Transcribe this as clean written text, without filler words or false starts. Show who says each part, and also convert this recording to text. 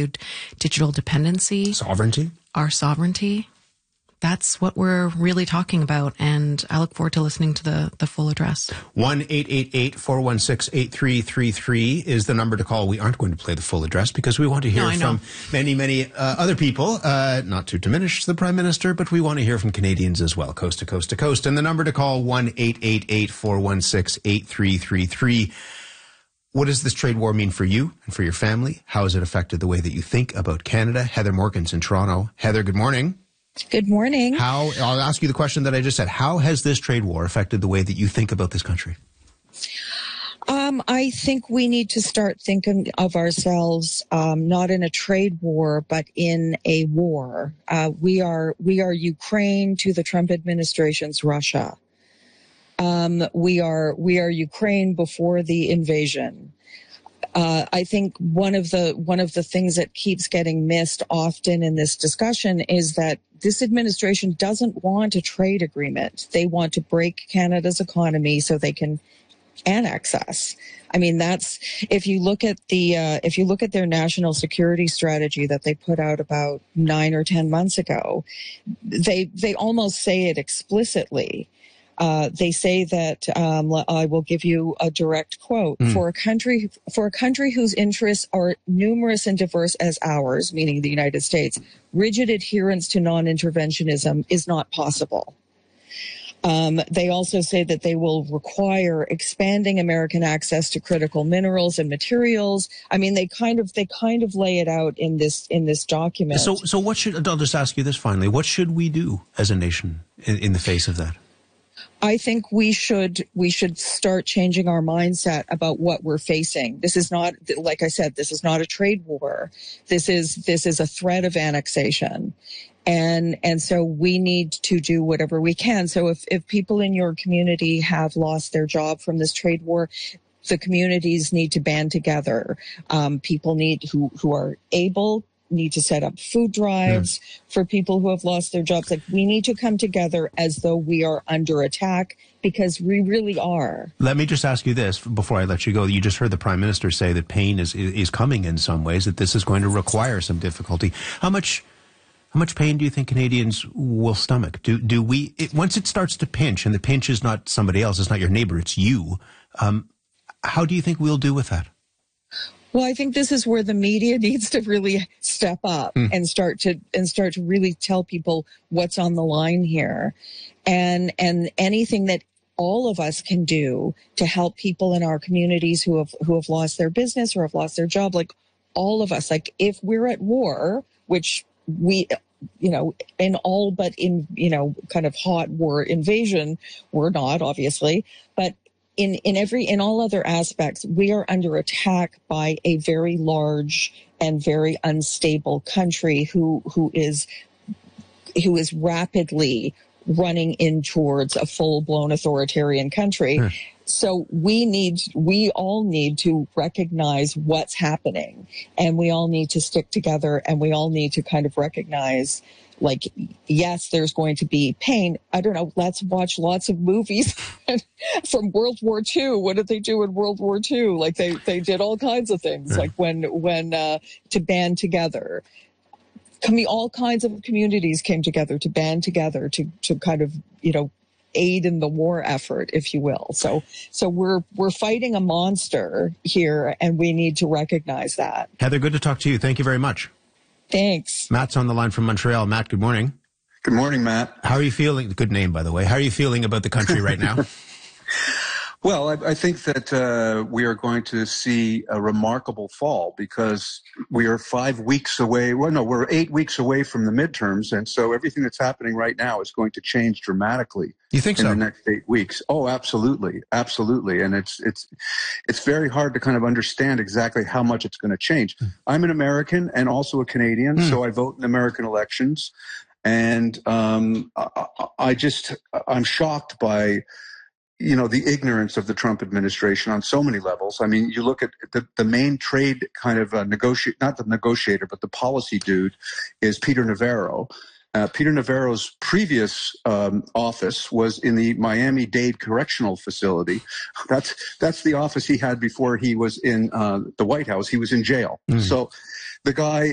Speaker 1: include digital dependency,
Speaker 2: sovereignty,
Speaker 1: our sovereignty. That's what we're really talking about, and I look forward to listening to the full address.
Speaker 2: 1-888-416-8333 is the number to call. We aren't going to play the full address because we want to hear from many other people, not to diminish the Prime Minister, but we want to hear from Canadians as well, coast to coast to coast. And the number to call, 1-888-416-8333. What does this trade war mean for you and for your family? How has it affected the way that you think about Canada? Heather Morgan's in Toronto. Heather, good morning.
Speaker 3: Good morning.
Speaker 2: I'll ask you the question that I just said. How has this trade war affected the way that you think about this country?
Speaker 3: I think we need to start thinking of ourselves not in a trade war, but in a war. We are Ukraine to the Trump administration's Russia. We are Ukraine before the invasion. I think one of the things that keeps getting missed often in this discussion is that this administration doesn't want a trade agreement. They want to break Canada's economy so they can annex us. I mean, that's, if you look at their national security strategy that they put out about 9 or 10 months ago, they almost say it explicitly. They say that, I will give you a direct quote, for a country whose interests are numerous and diverse as ours, meaning the United States, rigid adherence to non-interventionism is not possible. They also say that they will require expanding American access to critical minerals and materials. I mean, they kind of lay it out in this document.
Speaker 2: So I'll just ask you this finally, what should we do as a nation in the face of that?
Speaker 3: I think we should start changing our mindset about what we're facing. This is not, like I said, this is not a trade war. This is a threat of annexation. And so we need to do whatever we can. So if people in your community have lost their job from this trade war, the communities need to band together. People who are able need to set up food drives for people who have lost their jobs. Like, we need to come together as though we are under attack, because we really are.
Speaker 2: Let me just ask you this before I let you go. You just heard the Prime Minister say that pain is coming in some ways, that this is going to require some difficulty. How much pain do you think Canadians will stomach? Do we, once it starts to pinch, and the pinch is not somebody else, it's not your neighbor, it's you, how do you think we'll do with that?
Speaker 3: Well, I think this is where the media needs to really step up and start to really tell people what's on the line here, and anything that all of us can do to help people in our communities who have lost their business or have lost their job. Like, all of us, like, if we're at war, which we, in all but in, kind of hot war invasion, we're not, obviously, but in all other aspects, we are under attack by a very large and very unstable country who is rapidly running in towards a full-blown authoritarian country. So we all need to recognize what's happening, and we all need to stick together, and we all need to kind of recognize, like, yes, there's going to be pain. I don't know. Let's watch lots of movies from World War II. What did they do in World War II? Like, they did all kinds of things, like when to band together. All kinds of communities came together to band together to kind of, aid in the war effort, if you will. So we're fighting a monster here, and we need to recognize that.
Speaker 2: Heather, good to talk to you. Thank you very much.
Speaker 3: Thanks.
Speaker 2: Matt's on the line from Montreal. Matt, good morning.
Speaker 4: Good morning, Matt.
Speaker 2: How are you feeling? Good name, by the way. How are you feeling about the country right now?
Speaker 4: Well, I think that we are going to see a remarkable fall, because we are 5 weeks away. Well, no, we're 8 weeks away from the midterms. And so everything that's happening right now is going to change dramatically.
Speaker 2: You think so?
Speaker 4: In the next 8 weeks. Oh, absolutely. Absolutely. And it's very hard to kind of understand exactly how much it's going to change. I'm an American and also a Canadian, so I vote in American elections. And I'm shocked by the ignorance of the Trump administration on so many levels. I mean, you look at the main trade kind of not the negotiator, but the policy dude is Peter Navarro. Peter Navarro's previous office was in the Miami-Dade Correctional Facility. That's the office he had before he was in the White House. He was in jail. So the guy